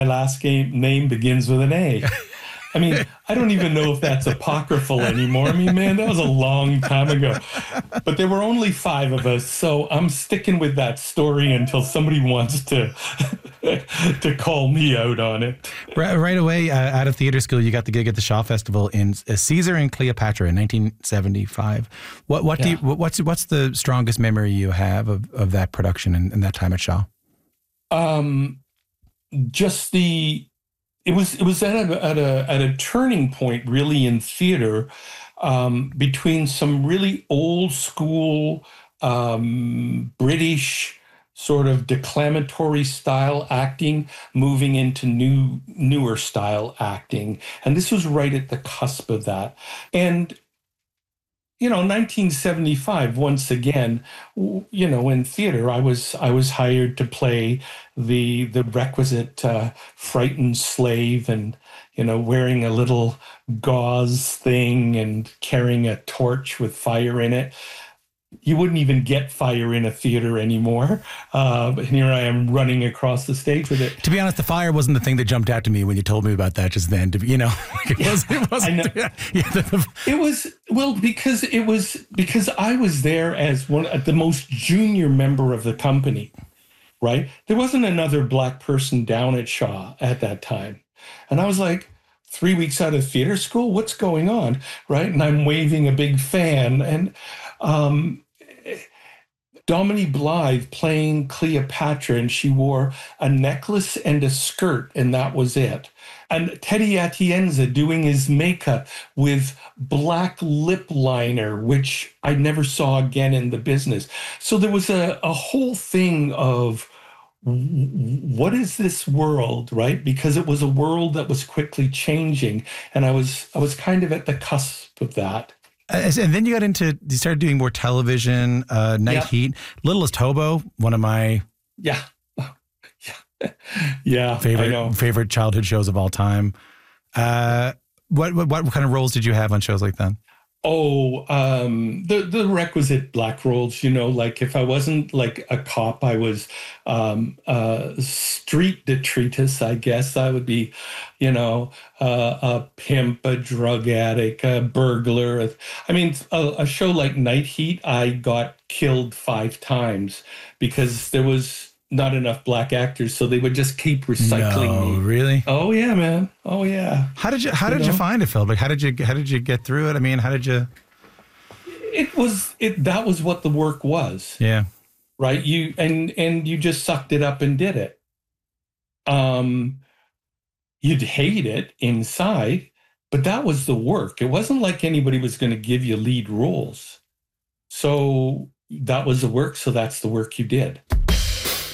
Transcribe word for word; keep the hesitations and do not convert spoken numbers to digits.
My last game name begins with an A. I mean, I don't even know if that's apocryphal anymore. I mean, man, that was a long time ago. But there were only five of us, so I'm sticking with that story until somebody wants to to call me out on it. Right, right away, uh, out of theater school, you got the gig at the Shaw Festival in uh, Caesar and Cleopatra in nineteen seventy-five. What what yeah. do you, what's what's the strongest memory you have of, of that production and, and that time at Shaw? Um, just the. It was it was at a at a at a turning point, really, in theater, um, between some really old school um, British sort of declamatory style acting, moving into new newer style acting, and this was right at the cusp of that. And you know, nineteen seventy-five, once again, you know, in theater, I was I was hired to play the the requisite uh, frightened slave, and, you know, wearing a little gauze thing and carrying a torch with fire in it. You wouldn't even get fire in a theater anymore. Uh, and here I am running across the stage with it. To be honest, the fire wasn't the thing that jumped out to me when you told me about that just then. To be, you know, it, yeah, was, it wasn't. I know. Yeah, the, the, it was, well, because it was, because I was there as one, the most junior member of the company, right? There wasn't another Black person down at Shaw at that time. And I was like, three weeks out of theater school, what's going on, right? And I'm waving a big fan, and um, Dominique Blythe playing Cleopatra, and she wore a necklace and a skirt, and that was it. And Teddy Atienza doing his makeup with black lip liner, which I never saw again in the business. So there was a, a whole thing of, what is this world, right? Because it was a world that was quickly changing, and I was I was kind of at the cusp of that. Uh, and then you got into, you started doing more television, uh, Night yep. Heat, Littlest Hobo, one of my yeah yeah yeah favorite I know. favorite childhood shows of all time. Uh, what, what what kind of roles did you have on shows like that? Oh, um, the the requisite Black roles, you know, like if I wasn't like a cop, I was um, uh, street detritus, I guess. I would be, you know, uh, a pimp, a drug addict, a burglar. I mean, a, a show like Night Heat, I got killed five times because there was not enough Black actors, so they would just keep recycling no, me. Really? Oh yeah, man. Oh yeah. How did you How you did know? you find it, Phil? Like, how did you How did you get through it? I mean, how did you? It was it. That was what the work was. Yeah. Right. You and and you just sucked it up and did it. Um, you'd hate it inside, but that was the work. It wasn't like anybody was going to give you lead roles, so that was the work. So that's the work you did.